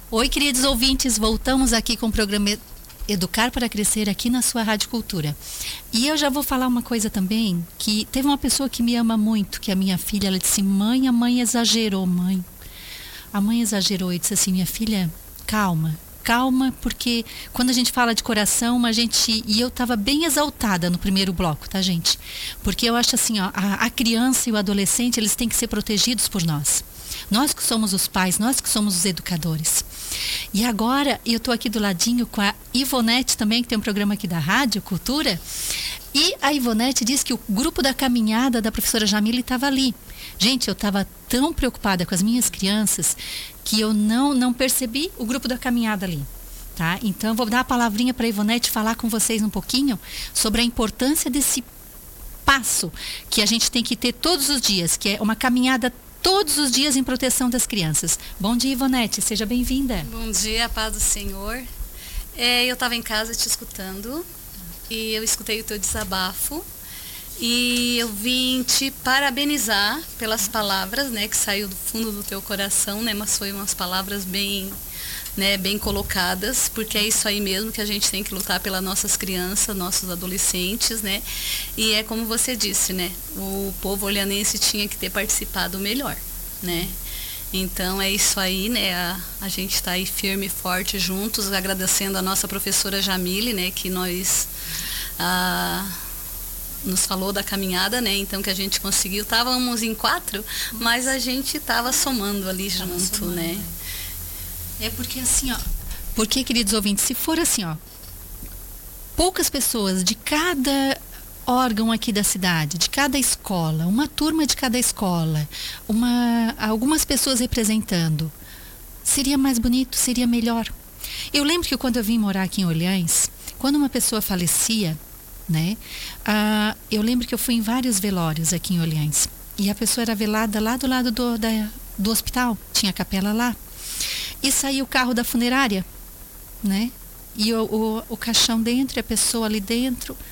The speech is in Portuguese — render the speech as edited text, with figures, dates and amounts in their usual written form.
Oi, queridos ouvintes, voltamos aqui com o programa Educar para Crescer aqui na sua Rádio Cultura. E eu já vou falar uma coisa também, que teve uma pessoa que me ama muito, que é a minha filha, ela disse, mãe, a mãe exagerou, mãe. A mãe exagerou e disse assim, minha filha, calma, porque quando a gente fala de coração, e eu estava bem exaltada no primeiro bloco, tá, gente? Porque eu acho assim, ó, a criança e o adolescente, eles têm que ser protegidos por nós. Nós que somos os pais, nós que somos os educadores. E agora, eu estou aqui do ladinho com a Ivonete também, que tem um programa aqui da Rádio Cultura. E a Ivonete disse que o grupo da caminhada da professora Jamile estava ali. Gente, eu estava tão preocupada com as minhas crianças que eu não percebi o grupo da caminhada ali. Tá? Então, eu vou dar a palavrinha para a Ivonete falar com vocês um pouquinho sobre a importância desse passo que a gente tem que ter todos os dias, que é uma caminhada todos os dias em proteção das crianças. Bom dia, Ivonete, seja bem-vinda. Bom dia, paz do Senhor. Eu estava em casa te escutando e eu escutei o teu desabafo e eu vim te parabenizar pelas palavras, né, que saiu do fundo do teu coração, né, mas foi umas palavras bem colocadas, porque é isso aí mesmo que a gente tem que lutar pelas nossas crianças, nossos adolescentes, né? E é como você disse, né? O povo olhanense tinha que ter participado melhor, né? Então é isso aí, né? A gente está aí firme e forte juntos, agradecendo a nossa professora Jamile, né? Que nos falou da caminhada, né? Então que a gente conseguiu, estávamos em 4, mas a gente estava somando ali junto, né? É porque assim, ó, porque, queridos ouvintes, se for assim, ó, poucas pessoas de cada órgão aqui da cidade, de cada escola, uma turma de cada escola, algumas pessoas representando, seria mais bonito, seria melhor. Eu lembro que quando eu vim morar aqui em Orleans, quando uma pessoa falecia, né, eu lembro que eu fui em vários velórios aqui em Orleans, e a pessoa era velada lá do lado do hospital, tinha capela lá. E saiu o carro da funerária, né? E o caixão dentro, e a pessoa ali dentro.